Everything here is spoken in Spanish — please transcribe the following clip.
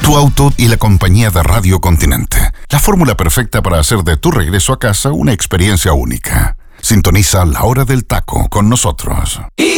tu auto y la compañía de Radio Continente. La fórmula perfecta para hacer de tu regreso a casa una experiencia única. Sintoniza La Hora del Taco con nosotros.